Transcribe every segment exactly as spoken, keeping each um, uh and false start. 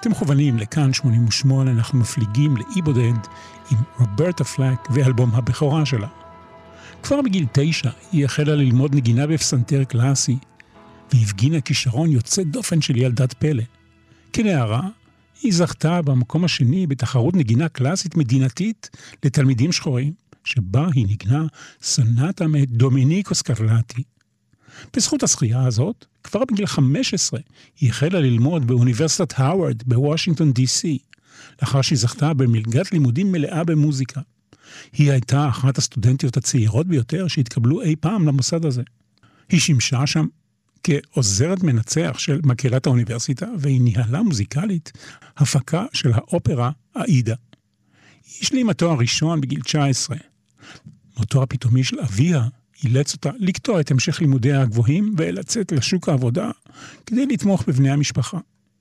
אתם מכוונים לכאן שמונים ושמונה, אנחנו מפליגים לאי בודד עם רוברטה פלק ואלבום הבכורה שלה. כבר בגיל תשע היא החלה ללמוד נגינה בפסנתר קלאסי, והפגינה כישרון יוצא דופן של ילדת פלא. כנערה, היא זכתה במקום השני בתחרות נגינה קלאסית מדינתית לתלמידים שחורים, שבה היא נגנה סונטה מדומיניקו סקרלטי. בזכות הזכייה הזאת, כבר בגיל חמש עשרה היא החלה ללמוד באוניברסיטת הווארד בוושינגטון די סי, לאחר שהיא זכתה במלגת לימודים מלאה במוזיקה. היא הייתה אחת הסטודנטיות הצעירות ביותר שהתקבלו אי פעם למוסד הזה. היא שימשה שם כעוזרת מנצח של מקהלת האוניברסיטה, והיא ניהלה מוזיקלית הפקה של האופרה האידה. היא השלימה תואר ראשון בגיל תשע עשרה. מותו הפתאומי של אביה אילץ אותה לקטוע את המשך לימודיה הגבוהים ולצאת לשוק העבודה כדי לתמוך בבני המשפחה.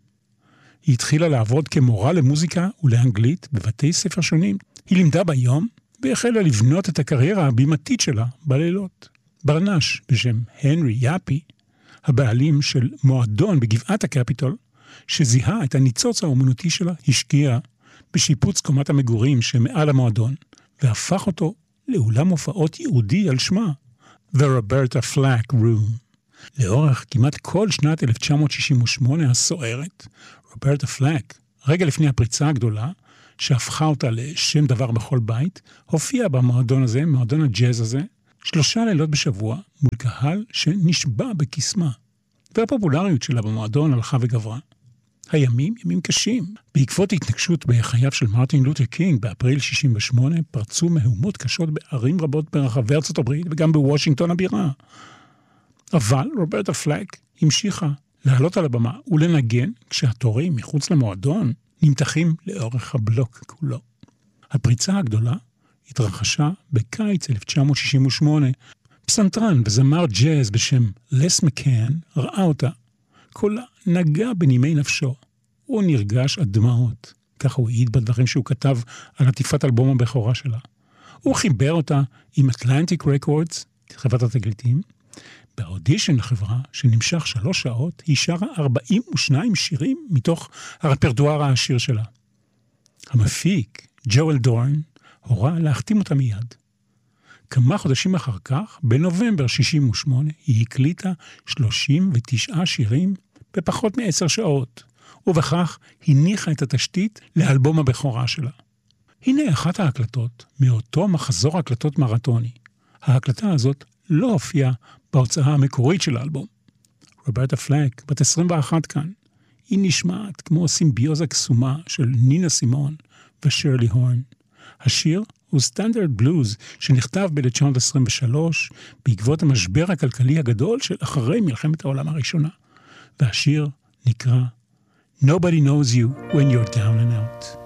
היא התחילה לעבוד כמורה למוזיקה ולאנגלית בבתי ספר שונים. היא לימדה ביום והחלה לבנות את הקריירה הבימתית שלה בלילות. ברנש בשם הנרי יאפי, הבעלים של מועדון בגבעת הקפיטול, שזיהה את הניצוץ האומנותי שלה, השקיע בשיפוץ קומת המגורים שמעל המועדון, והפך אותו לאולם הופעות ייעודי על שמה, The Roberta Flack Room. לאורך כמעט כל שנת אלף תשע מאות שישים ושמונה הסוערת, רוברטה פלק, רגע לפני הפריצה הגדולה, שהפכה אותה לשם דבר בכל בית, הופיעה במועדון הזה, מועדון הג'אז הזה, שלושה לילות בשבוע, מול קהל שנשבע בקסמה. והפופולריות שלה במועדון הלכה וגברה. הימים, ימים קשים. בעקבות התנגשות בחייו של מרטין לותר קינג באפריל שישים ושמונה, פרצו מהומות קשות בערים רבות ברחבי ארצות הברית וגם בוושינגטון הבירה. אבל רוברטה פלק המשיכה לעלות על הבמה ולנגן כשהתורים מחוץ למועדון נמתחים לאורך הבלוק כולו. הפריצה הגדולה התרחשה בקיץ אלף תשע מאות שישים ושמונה. פסנתרן וזמר ג'אז בשם לס מקן ראה אותה. קולה נגע בנימי נפשו. הוא נרגש עד דמעות. ככה הוא העיד בדברים שהוא כתב על עטיפת אלבום הבכורה שלה. הוא חיבר אותה עם אטלנטיק רקורדס, חברת התקליטים. באודישן לחברה, שנמשך שלוש שעות, היא שרה ארבעים ושניים שירים מתוך הרפרטואר העשיר שלה. המפיק, ג'ואל דורן, הורה להחתים אותה מיד. כמה חודשים אחר כך, בנובמבר שישים ושמונה, היא הקליטה שלושים ותשעה שירים בפחות מעשר שעות, ובכך הניחה את התשתית לאלבום הבכורה שלה. הנה אחת ההקלטות מאותו מחזור הקלטות מרתוני. ההקלטה הזאת לא הופיעה בהוצאה המקורית של האלבום. רוברטה פלק, בת עשרים ואחת כאן, היא נשמעת כמו סימביוזה קסומה של נינה סימון ושרלי הורן. השיר הוא סטנדרט בלוז שנכתב ב-אלף תשע מאות עשרים ושלוש בעקבות המשבר הכלכלי הגדול של אחרי מלחמת העולם הראשונה. והשיר נקרא Nobody Knows You When You're Down and Out.